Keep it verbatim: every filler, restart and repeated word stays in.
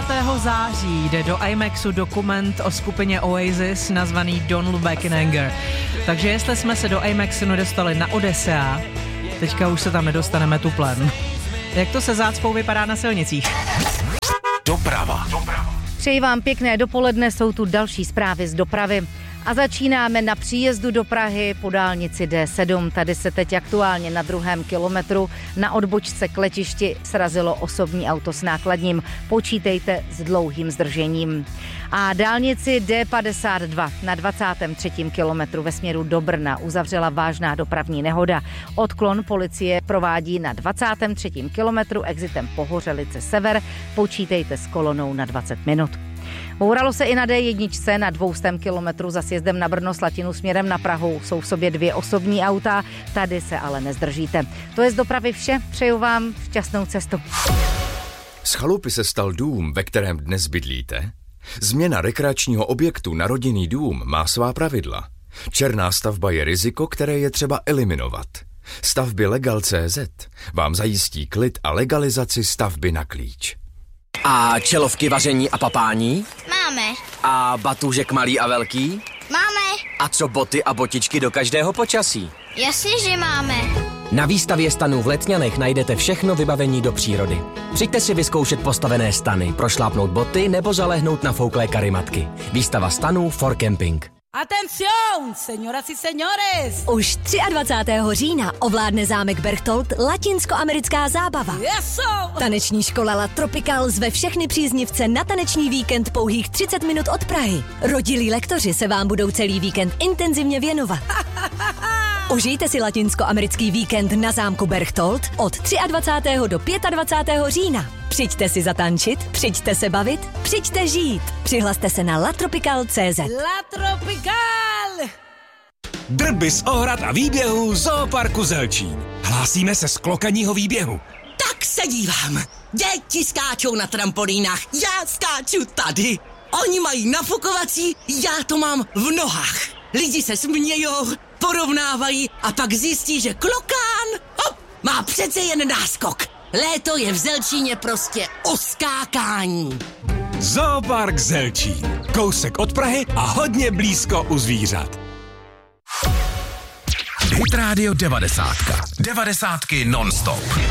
dvacátého září jde do IMAXu dokument o skupině Oasis nazvaný Don't Look Back in Anger. Takže jestli jsme se do IMAXu nedostali na Odessea, teďka už se tam nedostaneme tuplem. Jak to se zácpou vypadá na silnicích? Doprava. Přeji vám pěkné dopoledne, jsou tu další zprávy z dopravy. A začínáme na příjezdu do Prahy po dálnici D sedm. Tady se teď aktuálně na druhém kilometru na odbočce k letišti srazilo osobní auto s nákladním. Počítejte s dlouhým zdržením. A dálnici D padesát dva na dvacátém třetím kilometru ve směru do Brna uzavřela vážná dopravní nehoda. Odklon policie provádí na dvacátém třetím kilometru exitem Pohořelice sever. Počítejte s kolonou na dvacet minut. Bouralo se i na D jedna na dvoustém kilometru za sjezdem na Brno Slatinu směrem na Prahu. Jsou v sobě dvě osobní auta, tady se ale nezdržíte. To je z dopravy vše, přeju vám šťastnou cestu. Z chalupy se stal dům, ve kterém dnes bydlíte? Změna rekreačního objektu na rodinný dům má svá pravidla. Černá stavba je riziko, které je třeba eliminovat. Stavby Legal tečka cé zet vám zajistí klid a legalizaci stavby na klíč. A čelovky vaření a papání? Máme. A batůžek malý a velký? Máme. A co boty a botičky do každého počasí? Jasně, že máme. Na výstavě stanů v Letňanech najdete všechno vybavení do přírody. Přijďte si vyzkoušet postavené stany, prošlápnout boty nebo zalehnout na fouklé karimatky. Výstava stanů for camping. Atención, señoras y señores! Už dvacátého třetího října ovládne zámek Berchtold latinskoamerická zábava. Yes, Taneční škola La Tropical zve všechny příznivce na taneční víkend pouhých třicet minut od Prahy. Rodilí lektoři se vám budou celý víkend intenzivně věnovat. Užijte si latinskoamerický víkend na zámku Berchtold od dvacátého třetího do dvacátého pátého října. Přijďte si zatančit, přijďte se bavit, přijďte žít. Přihlaste se na latropical tečka cé zet. La Tropical! Drby z ohrad a výběhů Zooparku Zelčín. Hlásíme se z klokaního výběhu. Tak se dívám. Děti skáčou na trampolínách, já skáču tady. Oni mají nafukovací, já to mám v nohách. Lidi se smějou, porovnávají a pak zjistí, že klokán hop, má přece jen náskok. Léto je v Zelčíně prostě o skákání. Zoopark Zelčín. Kousek od Prahy a hodně blízko u zvířat. Hit Radio devadesát. Devadesátky non-stop.